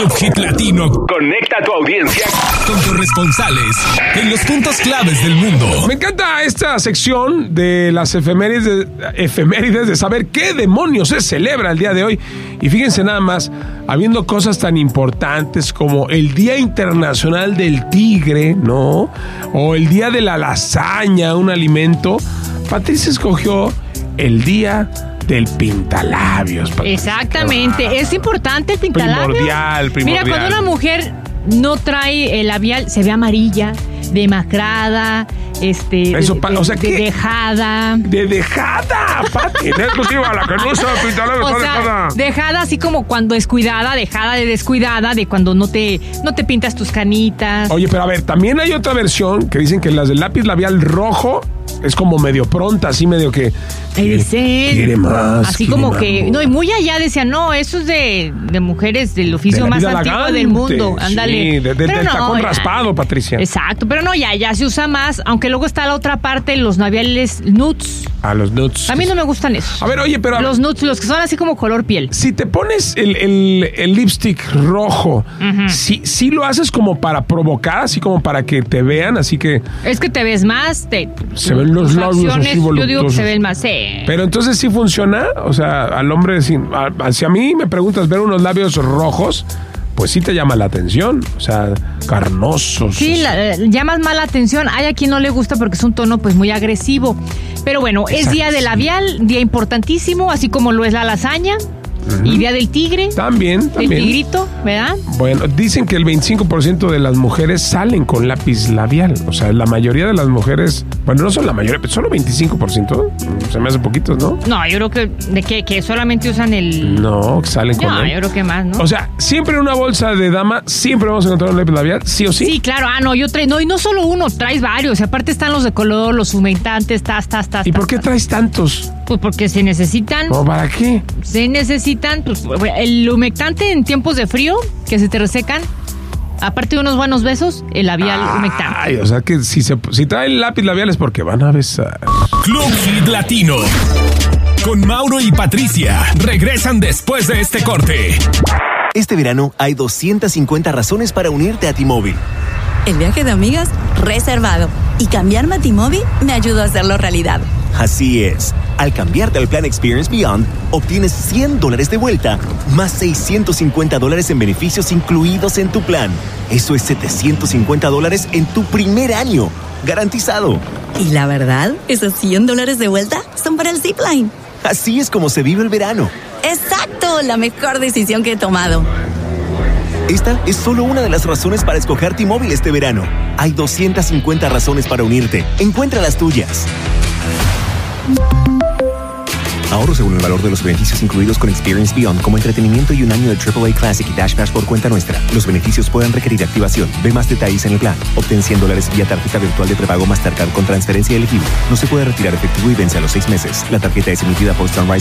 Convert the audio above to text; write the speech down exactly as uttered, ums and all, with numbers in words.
Club Hit Latino conecta a tu audiencia con corresponsales en los puntos claves del mundo. Me encanta esta sección de las efemérides de, efemérides de saber qué demonios se celebra el día de hoy. Y fíjense nada más, habiendo cosas tan importantes como el Día Internacional del Tigre, ¿no? O el Día de la Lasaña, un alimento. Patricia escogió el Día del pintalabios. Patricia. Exactamente, es importante el pintalabios. Primordial, primordial. Mira, cuando una mujer no trae el labial, se ve amarilla, demacrada, este, Eso, de, o sea, de, de dejada. De dejada, Pati. No exclusiva, la que no usa pintalabios O está sea, dejada. dejada así como cuando descuidada, dejada de descuidada, de cuando no te, no te pintas tus canitas. Oye, pero a ver, también hay otra versión que dicen que las del lápiz labial rojo es como medio pronta, así medio que quiere, quiere más. Así quiere como más. que, no, y muy allá decían, no, eso es de, de mujeres del oficio De la más vida antiguo elegante. del mundo. Ándale. Sí, de, de, Pero del no, tacón ya. raspado, Patricia. Exacto, pero no, ya, ya se usa más, aunque luego está la otra parte, los labiales nudes. A los nuts. A mí no me gustan esos. A ver, oye, pero... Los nudes, los que son así como color piel. Si te pones el, el, el lipstick rojo, uh-huh. ¿sí, ¿sí lo haces como para provocar, así como para que te vean, así que... Es que te ves más, te... Se ven los labios así voluptuosos. Yo digo que se ven más, sí. Pero entonces sí funciona, o sea, al hombre, si a, si a mí me preguntas ver unos labios rojos, pues sí te llama la atención, o sea, carnosos. Sí, la, eh, llamas más la atención. Hay a quien no le gusta porque es un tono pues muy agresivo. Pero bueno, Exacto. es día de labial, día importantísimo, así como lo es la lasaña. Uh-huh. Y Día del Tigre. También, también. El tigrito, ¿verdad? Bueno, dicen que el veinticinco por ciento de las mujeres salen con lápiz labial. O sea, la mayoría de las mujeres... Bueno, no son la mayoría, pero solo veinticinco por ciento. Se me hace poquito, ¿no? No, yo creo que... ¿De qué? ¿Que solamente usan el...? No, que salen con No, él. yo creo que más, ¿no? O sea, siempre en una bolsa de dama, siempre vamos a encontrar un lápiz labial, sí o sí. Sí, claro. Ah, no, yo traigo... No, y no solo uno, traes varios. Y aparte están los de color, los humectantes, tas, tas, tas. ¿Y tas, por qué tas. traes tantos? Pues porque se necesitan... ¿O para qué? Se necesitan... Pues, el humectante en tiempos de frío, que se te resecan. Aparte de unos buenos besos, el labial Ay, humectante. Ay, o sea que si, se, si traen lápiz labial es porque van a besar. Club Hit Latino. Con Mauro y Patricia. Regresan después de este corte. Este verano hay doscientas cincuenta razones para unirte a T-Mobile. El viaje de amigas reservado. Y cambiarme a T-Mobile me ayudó a hacerlo realidad. Así es. Al cambiarte al plan Experience Beyond, obtienes cien dólares de vuelta, más seiscientos cincuenta dólares en beneficios incluidos en tu plan. Eso es setecientos cincuenta dólares en tu primer año. Garantizado. Y la verdad, esos cien dólares de vuelta son para el Zipline. Así es como se vive el verano. ¡Exacto! La mejor decisión que he tomado. Esta es solo una de las razones para escoger T-Mobile este verano. Hay doscientas cincuenta razones para unirte. Encuentra las tuyas. Ahorro según el valor de los beneficios incluidos con Experience Beyond, como entretenimiento y un año de triple A Classic y Dash Pass por cuenta nuestra. Los beneficios pueden requerir activación. Ve más detalles en el plan. Obtén cien dólares vía tarjeta virtual de prepago Mastercard con transferencia elegible. No se puede retirar efectivo y vence a los seis meses. La tarjeta es emitida por Sunrise